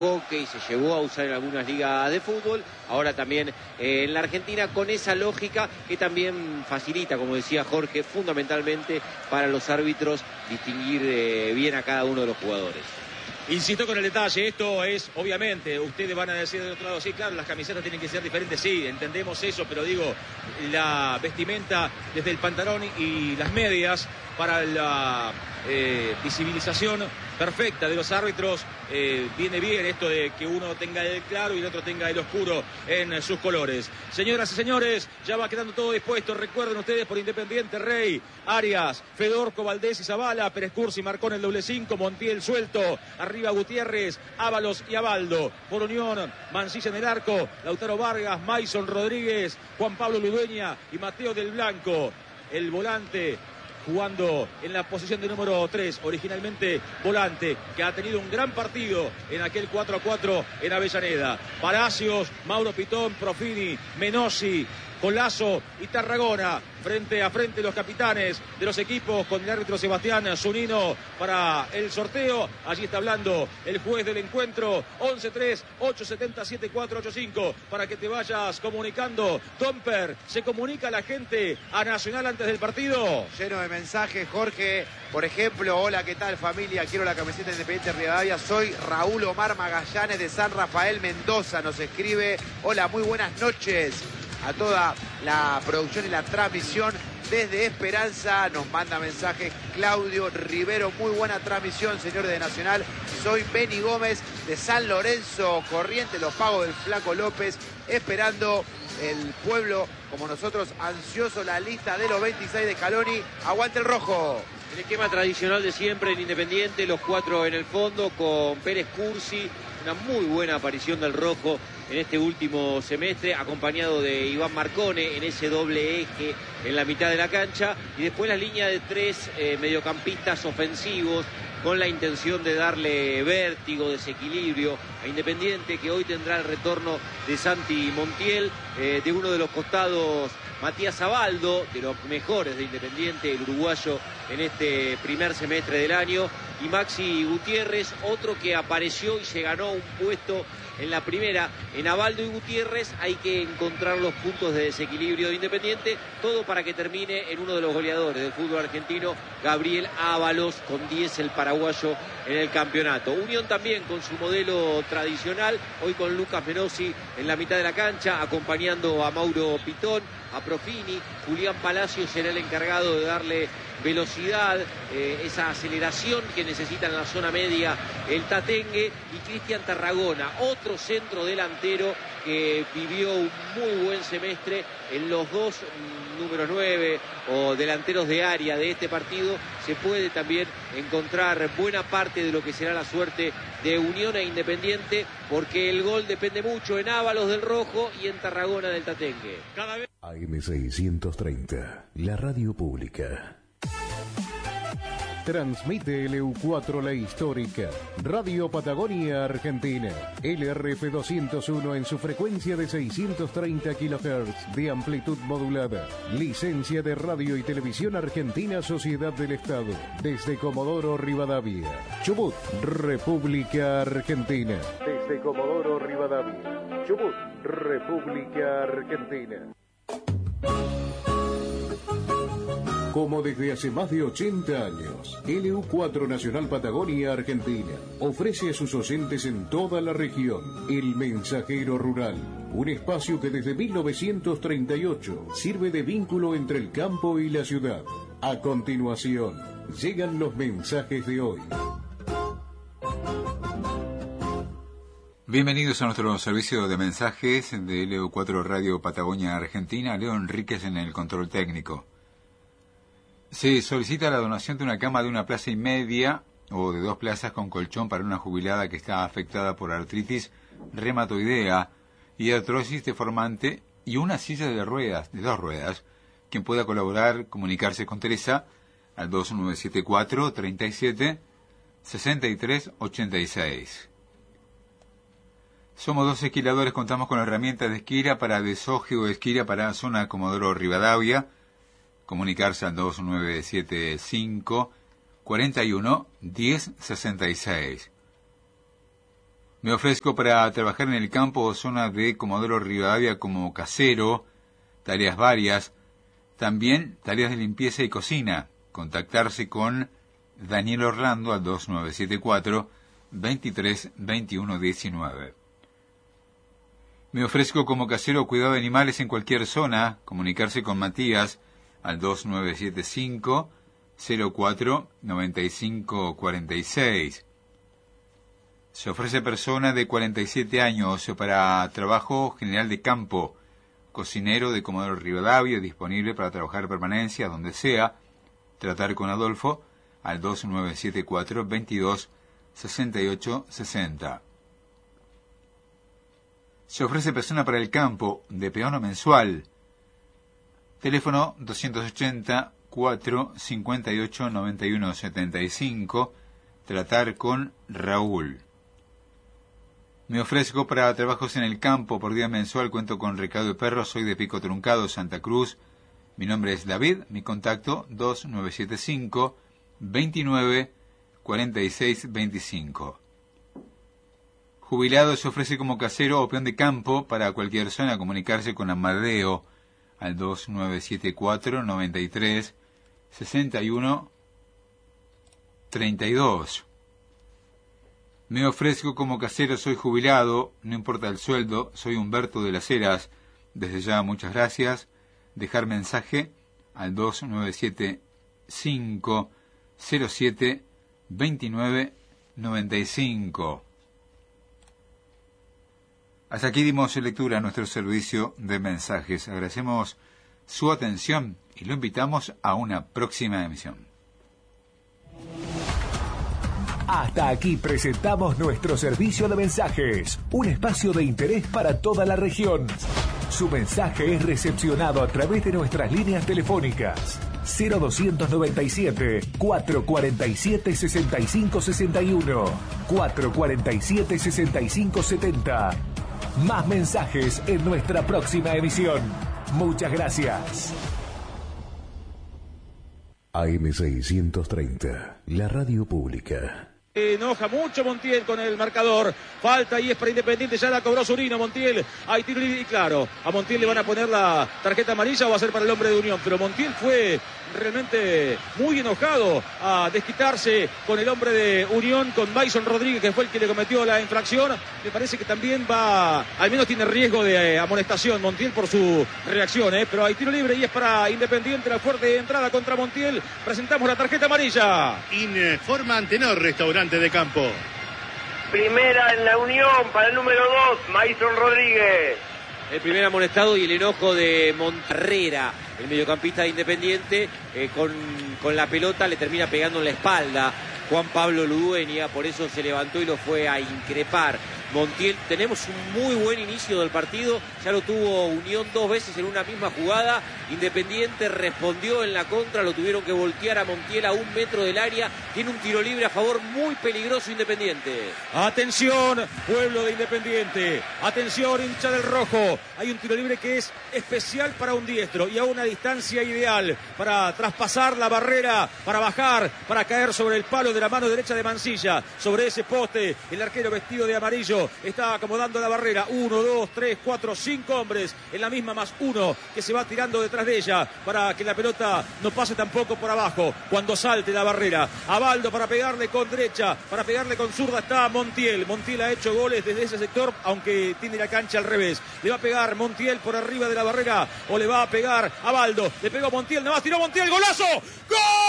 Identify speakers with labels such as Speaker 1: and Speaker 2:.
Speaker 1: hockey, se llevó a usar en algunas ligas de fútbol, ahora también en la Argentina, con esa lógica que también facilita, como decía Jorge, fundamentalmente para los árbitros distinguir bien a cada uno de los jugadores.
Speaker 2: Insisto con el detalle, esto es, obviamente, ustedes van a decir de otro lado, sí, claro, las camisetas tienen que ser diferentes, sí, entendemos eso, pero digo, la vestimenta desde el pantalón y las medias para la visibilización perfecta de los árbitros, viene bien esto de que uno tenga el claro y el otro tenga el oscuro en sus colores. Señoras y señores, ya va quedando todo dispuesto. Recuerden ustedes por Independiente, Rey, Arias, Fedorco, Valdés y Zavala, Pérez Cursi marcó en el doble 5, Montiel suelto, arriba Gutiérrez, Ábalos y Abaldo. Por Unión, Mancilla en el arco, Lautaro Vargas, Maison Rodríguez, Juan Pablo Ludueña y Mateo del Blanco. El volante jugando en la posición de número 3, originalmente volante, que ha tenido un gran partido en aquel 4-4 en Avellaneda. Palacios, Mauro Pitón, Profini, Menossi, Colazo y Tarragona, frente a frente los capitanes de los equipos, con el árbitro Sebastián Zunino para el sorteo. Allí está hablando el juez del encuentro. 11-3-870-7485 para que te vayas comunicando. Tomper, ¿se comunica la gente a Nacional antes del partido?
Speaker 3: Lleno de mensajes, Jorge. Por ejemplo, hola, ¿qué tal, familia? Quiero la camiseta de Independiente Rivadavia. Soy Raúl Omar Magallanes de San Rafael, Mendoza. Nos escribe, hola, muy buenas noches a toda la producción y la transmisión desde Esperanza. Nos manda mensajes Claudio Rivero, muy buena transmisión, señores de Nacional. Soy Beni Gómez de San Lorenzo, Corrientes, los pagos del Flaco López, esperando el pueblo, como nosotros, ansioso la lista de los 26 de Scaloni. Aguante el rojo.
Speaker 1: El esquema tradicional de siempre en Independiente, los 4 en el fondo, con Pérez Cursi, una muy buena aparición del rojo en este último semestre, acompañado de Iván Marcone en ese doble eje en la mitad de la cancha, y después la línea de 3 mediocampistas ofensivos, con la intención de darle vértigo, desequilibrio a Independiente, que hoy tendrá el retorno de Santi Montiel, de uno de los costados Matías Abaldo, de los mejores de Independiente, el uruguayo en este primer semestre del año, y Maxi Gutiérrez, otro que apareció y se ganó un puesto en la primera. En Abaldo y Gutiérrez hay que encontrar los puntos de desequilibrio de Independiente, todo para que termine en uno de los goleadores del fútbol argentino, Gabriel Ábalos, con 10 el paraguayo en el campeonato. Unión también con su modelo tradicional, hoy con Lucas Menossi en la mitad de la cancha, acompañando a Mauro Pitón, a Profini. Julián Palacios será el encargado de darle velocidad, esa aceleración que necesita en la zona media el Tatengue, y Cristian Tarragona, otro centro delantero que vivió un muy buen semestre en los dos números 9 o delanteros de área de este partido. Se puede también encontrar buena parte de lo que será la suerte de Unión e Independiente, porque el gol depende mucho en Ábalos del rojo y en Tarragona del Tatengue.
Speaker 4: AM630, la radio pública. Transmite LU4 La Histórica, Radio Patagonia Argentina, LRF 201 en su frecuencia de 630 kHz de amplitud modulada. Licencia de Radio y Televisión Argentina, Sociedad del Estado, desde Comodoro Rivadavia, Chubut, República Argentina. Desde Comodoro Rivadavia, Chubut, República Argentina. Como desde hace más de 80 años, LU4 Nacional Patagonia Argentina ofrece a sus oyentes en toda la región El Mensajero Rural, un espacio que desde 1938 sirve de vínculo entre el campo y la ciudad. A continuación, llegan los mensajes de hoy.
Speaker 5: Bienvenidos a nuestro servicio de mensajes de LU4 Radio Patagonia Argentina. Leo Enríquez en el control técnico. Se solicita la donación de una cama de una plaza y media o de 2 plazas con colchón para una jubilada que está afectada por artritis reumatoidea y artrosis deformante, y una silla de 2 ruedas. Quien pueda colaborar, comunicarse con Teresa al 2974 37 63 86. Somos 2 esquiladores, contamos con la herramienta de esquira para desoje o esquira para zona Comodoro Rivadavia. Comunicarse al 2975 41 10 66. Me ofrezco para trabajar en el campo o zona de Comodoro Rivadavia como casero, tareas varias, también tareas de limpieza y cocina. Contactarse con Daniel Orlando al 2974 23 21 19. Me ofrezco como casero o cuidado de animales en cualquier zona. Comunicarse con Matías al 2975 04 95 46. Se ofrece persona de 47 años para trabajo general de campo, cocinero de Comodoro Rivadavia, disponible para trabajar permanencia donde sea. Tratar con Adolfo al 2974 22 68 60. Se ofrece persona para el campo, de peón o mensual. Teléfono 280 4 58 91 75. Tratar con Raúl. Me ofrezco para trabajos en el campo por día mensual. Cuento con recado de perros. Soy de Pico Truncado, Santa Cruz. Mi nombre es David. Mi contacto 2975 29 46 25. Jubilado se ofrece como casero o peón de campo para cualquier zona. Comunicarse con Amadeo al 2974 93 61 32. Me ofrezco como casero, soy jubilado, no importa el sueldo, soy Humberto de las Heras. Desde ya, muchas gracias. Dejar mensaje al 2975 07 29 95. Hasta aquí dimos lectura a nuestro servicio de mensajes. Agradecemos su atención y lo invitamos a una próxima emisión.
Speaker 6: Hasta aquí presentamos nuestro servicio de mensajes, un espacio de interés para toda la región. Su mensaje es recepcionado a través de nuestras líneas telefónicas 0297 447 6561, 447 6570. Más mensajes en nuestra próxima emisión. Muchas gracias.
Speaker 4: AM630, la radio pública.
Speaker 2: Enoja mucho Montiel con el marcador. Falta y es para Independiente. Ya la cobró Zurino. Montiel. Hay tiro libre y claro. A Montiel le van a poner la tarjeta amarilla o va a ser para el hombre de Unión. Pero Montiel fue realmente muy enojado a desquitarse con el hombre de Unión, con Mason Rodríguez, que fue el que le cometió la infracción. Me parece que también al menos tiene riesgo de amonestación Montiel por su reacción, pero hay tiro libre y es para Independiente. La fuerte entrada contra Montiel. Presentamos la tarjeta amarilla.
Speaker 7: Informa Antenor, restaurante de campo.
Speaker 8: Primera en la Unión para el número 2, Mason Rodríguez.
Speaker 1: El primer amonestado y el enojo de Monterrera, el mediocampista de Independiente, con la pelota le termina pegando en la espalda Juan Pablo Ludueña, por eso se levantó y lo fue a increpar. Montiel, tenemos un muy buen inicio del partido, ya lo tuvo Unión dos veces en una misma jugada, Independiente respondió en la contra, lo tuvieron que voltear a Montiel a 1 metro del área, tiene un tiro libre a favor muy peligroso Independiente.
Speaker 2: Atención, pueblo de Independiente, atención, hincha del rojo, hay un tiro libre que es especial para un diestro y a una distancia ideal para traspasar la barrera, para bajar, para caer sobre el palo de la mano derecha de Mancilla, sobre ese poste, el arquero vestido de amarillo está acomodando la barrera. 1, 2, 3, 4, 5 hombres en la misma más uno que se va tirando detrás de ella para que la pelota no pase tampoco por abajo cuando salte la barrera. Abaldo para pegarle con derecha, para pegarle con zurda está Montiel. Montiel ha hecho goles desde ese sector, aunque tiene la cancha al revés. Le va a pegar Montiel por arriba de la barrera o le va a pegar Abaldo. Le pegó Montiel, nada más tiró Montiel, ¡golazo! ¡Gol!